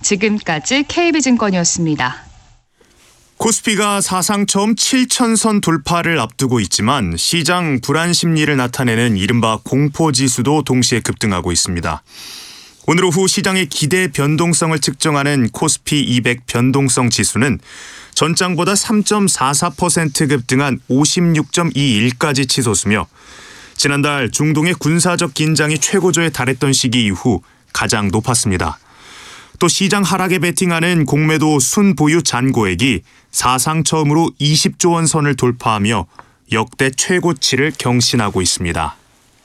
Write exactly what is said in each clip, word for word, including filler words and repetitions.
지금까지 케이비증권이었습니다. 코스피가 사상 처음 칠천 선 돌파를 앞두고 있지만 시장 불안 심리를 나타내는 이른바 공포지수도 동시에 급등하고 있습니다. 오늘 오후 시장의 기대 변동성을 측정하는 코스피 이백 변동성 지수는 전장보다 삼 점 사사 퍼센트 급등한 오십육 점 이일까지 치솟으며 지난달 중동의 군사적 긴장이 최고조에 달했던 시기 이후 가장 높았습니다. 또 시장 하락에 베팅하는 공매도 순보유 잔고액이 사상 처음으로 이십조 원 선을 돌파하며 역대 최고치를 경신하고 있습니다.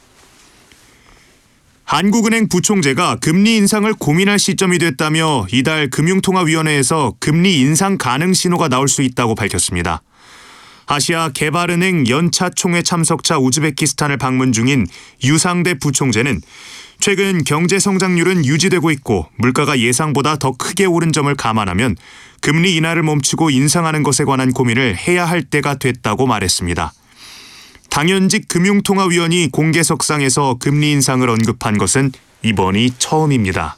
한국은행 부총재가 금리 인상을 고민할 시점이 됐다며 이달 금융통화위원회에서 금리 인상 가능 신호가 나올 수 있다고 밝혔습니다. 아시아 개발은행 연차 총회 참석차 우즈베키스탄을 방문 중인 유상대 부총재는 최근 경제 성장률은 유지되고 있고 물가가 예상보다 더 크게 오른 점을 감안하면 금리 인하를 멈추고 인상하는 것에 관한 고민을 해야 할 때가 됐다고 말했습니다. 당연직 금융통화위원이 공개석상에서 금리 인상을 언급한 것은 이번이 처음입니다.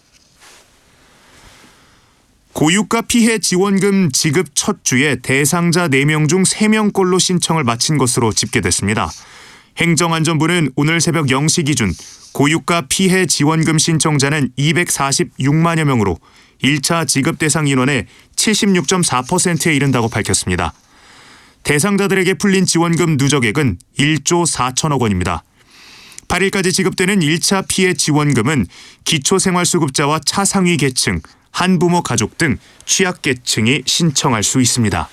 고유가 피해 지원금 지급 첫 주에 대상자 네 명 중 세 명꼴로 신청을 마친 것으로 집계됐습니다. 행정안전부는 오늘 새벽 영 시 기준 고유가 피해 지원금 신청자는 이백사십육만여 명으로 일 차 지급 대상 인원의 칠십육 점 사 퍼센트에 이른다고 밝혔습니다. 대상자들에게 풀린 지원금 누적액은 일조 사천억 원입니다. 팔 일까지 지급되는 일 차 피해 지원금은 기초생활수급자와 차상위 계층, 한부모 가족 등 취약계층이 신청할 수 있습니다.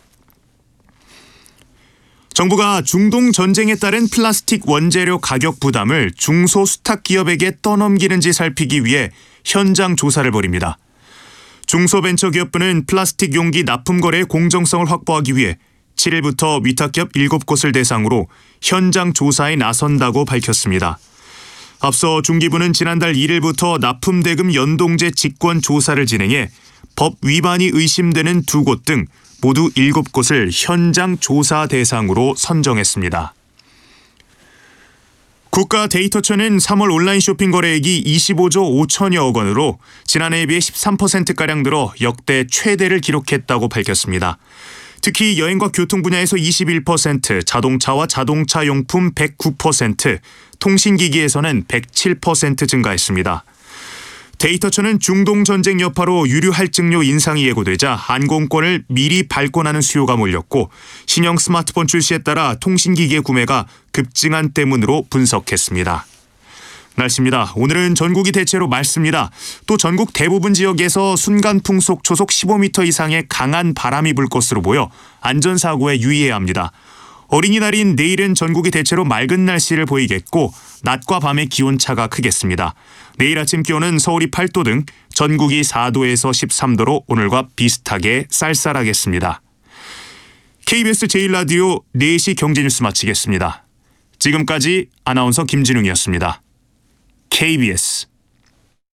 정부가 중동 전쟁에 따른 플라스틱 원재료 가격 부담을 중소수탁기업에게 떠넘기는지 살피기 위해 현장 조사를 벌입니다. 중소벤처기업부는 플라스틱 용기 납품 거래의 공정성을 확보하기 위해 칠 일부터 위탁기업 일곱 곳을 대상으로 현장 조사에 나선다고 밝혔습니다. 앞서 중기부는 지난달 일 일부터 납품대금 연동제 직권 조사를 진행해 법 위반이 의심되는 두 곳 등 모두 일곱 곳을 현장 조사 대상으로 선정했습니다. 국가데이터처는 삼월 온라인 쇼핑 거래액이 이십오조 오천여억 원으로 지난해에 비해 십삼 퍼센트가량 늘어 역대 최대를 기록했다고 밝혔습니다. 특히 여행과 교통 분야에서 이십일 퍼센트, 자동차와 자동차 용품 백구 퍼센트, 통신기기에서는 백칠 퍼센트 증가했습니다. 데이터처는 중동 전쟁 여파로 유류 할증료 인상이 예고되자 항공권을 미리 발권하는 수요가 몰렸고 신형 스마트폰 출시에 따라 통신기기의 구매가 급증한 때문으로 분석했습니다. 날씨입니다. 오늘은 전국이 대체로 맑습니다. 또 전국 대부분 지역에서 순간풍속 초속 십오 미터 이상의 강한 바람이 불 것으로 보여 안전사고에 유의해야 합니다. 어린이날인 내일은 전국이 대체로 맑은 날씨를 보이겠고 낮과 밤의 기온차가 크겠습니다. 내일 아침 기온은 서울이 팔 도 등 전국이 사 도에서 십삼 도로 오늘과 비슷하게 쌀쌀하겠습니다. 케이비에스 제일 라디오 네 시 경제뉴스 마치겠습니다. 지금까지 아나운서 김진웅이었습니다. 케이비에스